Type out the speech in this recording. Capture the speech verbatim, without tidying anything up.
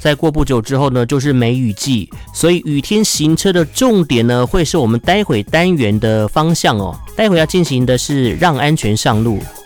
再过不久之后呢，就是梅雨季，所以雨天行车的重点呢，会是我们待会单元的方向哦。待会要进行的是让安全上路。